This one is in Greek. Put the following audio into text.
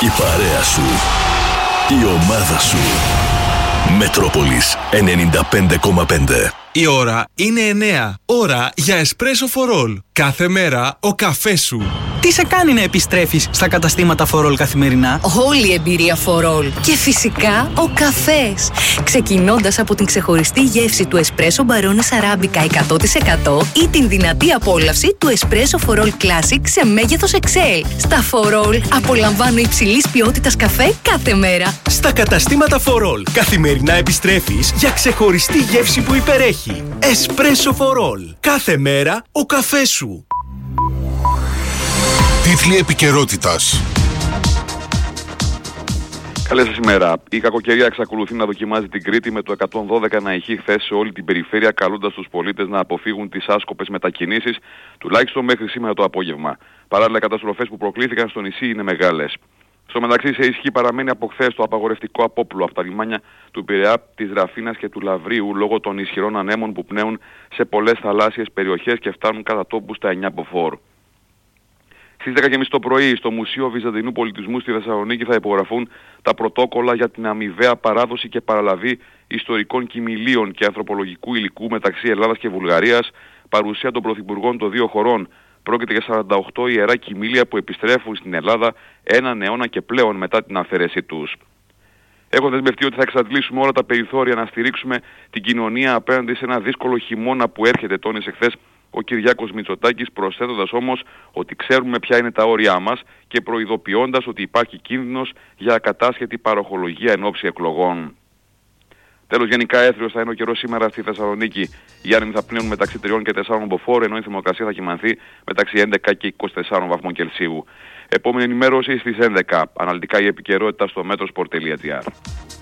Η παρέα σου. Η ομάδα σου. Μετρόπολης 95,5. Η ώρα είναι 9. Ώρα για Espresso for All. Κάθε μέρα ο καφές σου. Τι σε κάνει να επιστρέφεις στα καταστήματα For All καθημερινά? Όλη η εμπειρία For All. Και φυσικά ο καφές. Ξεκινώντας από την ξεχωριστή γεύση του Espresso Barones Arabica 100% ή την δυνατή απόλαυση του Espresso For All Classic σε μέγεθος XL. Στα For All απολαμβάνω υψηλής ποιότητας καφέ κάθε μέρα. Στα καταστήματα For All καθημερινά επιστρέφεις για ξεχωριστή γεύση που υπερέχει. Espresso For All. Κάθε μέρα ο καφές σου. Τίτλοι επικαιρότητας. Καλή σας ημέρα. Η κακοκαιρία εξακολουθεί να δοκιμάζει την Κρήτη, με το 112 να ηχεί χθες σε όλη την περιφέρεια, καλώντας τους πολίτες να αποφύγουν τις άσκοπες μετακινήσεις, τουλάχιστον μέχρι σήμερα το απόγευμα. Παράλληλα, οι καταστροφές που προκλήθηκαν στο νησί είναι μεγάλες. Στο μεταξύ, σε ισχύ παραμένει από χθες το απαγορευτικό απόπλου από τα λιμάνια του Πειραιά, της Ραφίνας και του Λαβρίου, λόγω των ισχυρών ανέμων που πνέουν σε πολλές θαλάσσιες περιοχές και φτάνουν κατά τόπου στα 9 μποφόρ. Στις 10.30 το πρωί, στο Μουσείο Βυζαντινού Πολιτισμού στη Θεσσαλονίκη θα υπογραφούν τα πρωτόκολλα για την αμοιβαία παράδοση και παραλαβή ιστορικών κοιμηλίων και ανθρωπολογικού υλικού μεταξύ Ελλάδας και Βουλγαρίας, παρουσία των πρωθυπουργών των δύο χωρών. Πρόκειται για 48 ιερά κοιμήλια που επιστρέφουν στην Ελλάδα έναν αιώνα και πλέον μετά την αφαίρεσή τους. Έχω δεσμευτεί ότι θα εξαντλήσουμε όλα τα περιθώρια να στηρίξουμε την κοινωνία απέναντι σε ένα δύσκολο χειμώνα που έρχεται, τόνισε χθες ο Κυριάκος Μητσοτάκης, προσθέτοντας όμως ότι ξέρουμε ποια είναι τα όρια μας και προειδοποιώντας ότι υπάρχει κίνδυνος για ακατάσχετη παροχολογία εν ώψη εκλογών. Τέλος, γενικά έθριος θα είναι ο καιρός σήμερα στη Θεσσαλονίκη. Οι άνεμοι θα πνέουν μεταξύ 3 και 4 μποφόρ, ενώ η θερμοκρασία θα κυμανθεί μεταξύ 11 και 24 βαθμών Κελσίου. Επόμενη ενημέρωση στις 11. Αναλυτικά η επικαιρότητα στο metrosport.gr.